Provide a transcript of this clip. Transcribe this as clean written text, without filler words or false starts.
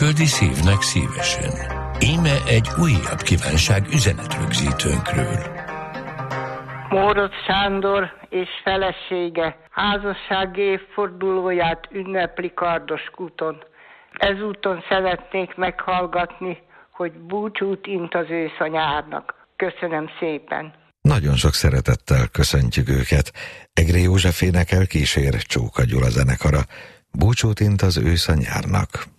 küldi szívnek szívesen. Íme egy újabb kívánság üzenetrögzítőnkről. Mórocz Sándor és felesége házassági évfordulóját ünnepli Kardoskúton. Ezúton szeretnék meghallgatni, hogy búcsút int az ősz a nyárnak. Köszönöm szépen! Nagyon sok szeretettel köszöntjük őket. Egré József énekel, kísér Csóka Gyula zenekara. Búcsút int az ősz a nyárnak.